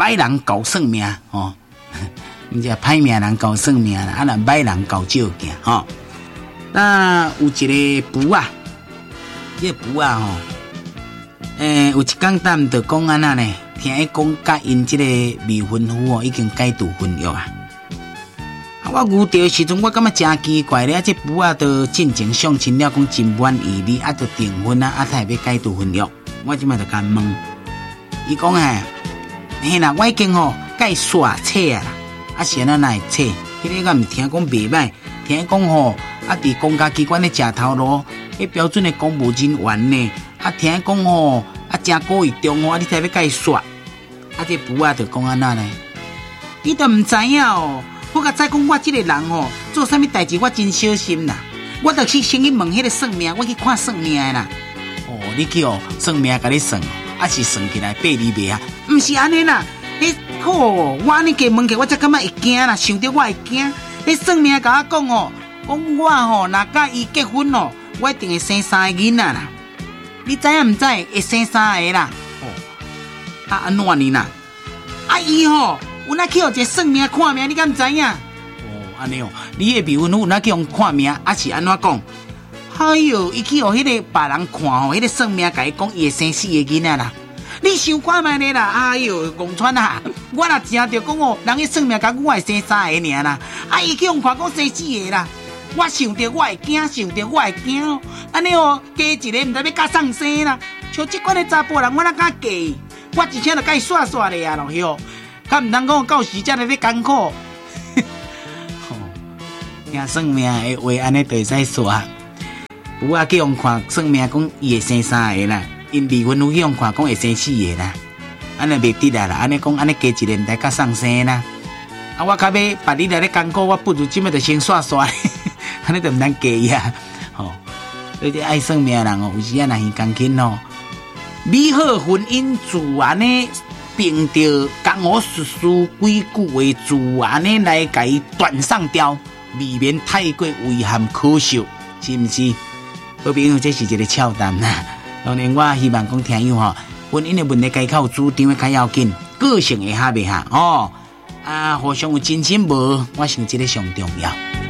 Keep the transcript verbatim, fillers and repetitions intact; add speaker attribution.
Speaker 1: 歹人搞算命哦，你这歹命人搞算命啦，啊那歹人搞照镜吼。那有一个符啊，这个符啊吼，诶、欸，有一讲淡就讲安那呢，听伊讲甲因这个未婚夫哦已经解除婚约啊。啊，我遇到的时阵，我感觉真奇怪咧，这符啊都进前相亲了，讲真满意你，啊，就订婚啊，啊，才会要解除婚约。我即摆就甲问，伊讲诶，嘿啦，我已经吼甲伊刷册啊啦，啊是安那来册，迄个我毋听讲袂歹，听讲吼。啊！伫公家机关咧食头路，迄标准的公务人员呢？啊，听讲吼，啊，真故意中哦，啊，你才要甲伊刷。啊，这符啊，就讲安那呢？你都毋知影哦。我甲再讲，我即个人吼，做啥物代志我真小心啦。我著去先去问迄个算命，我去看算命的啦。哦，你去哦，算命甲你算，啊是算起来八字命啊？毋是安尼啦。迄好，我安尼加问起，我才感觉会惊啦，想到我会惊。迄算命甲我讲哦。讲我吼，若甲伊结婚哦，我一定会生三个囡仔啦。你知影毋知？会生三个啦。哦，啊安怎呢啦？啊伊吼，有哪去互一个算命看命？你敢毋知影？哦，安尼哦，你的未婚夫有哪去互看命？啊是安怎讲？哎哟，伊去互迄个别人看吼，迄个算命甲伊讲，伊会生四个囡仔啦。你想看觅咧啦？哎哟，公川啊！我若真着讲哦，人去算命甲我会生三个尔啦。啊伊去互看讲生四个啦。我想着我会惊，想着我会惊哦，安尼哦，加一个毋知要甲送生啦。像即款的查甫人，我哪敢嫁？我一请就甲伊刷刷咧啊咯，哟，敢毋通讲到时才来咧艰苦。吼，听算命的话，安尼就会使刷。有啊，去用看算命讲伊会生三个啦，因未婚夫去用看讲会生四个啦，安尼袂得啦啦，安尼讲安尼加一个毋知甲送生啦。啊，我较要别你来咧艰苦，我不如即摆就先刷刷。安尼就毋通介呀，吼！所以爱算命的人哦，有时啊，若是钢琴哦，美好婚姻自然呢，凭着江湖术士几句话自然呢来甲伊断送掉，未免太过遗憾可惜，是毋是？好朋友，这是一个俏谈呐。当然，我希望讲听友吼，婚姻的问题该靠主张的较要紧，个性会下袂下哦。啊，互相有真心无，我想这个上重要。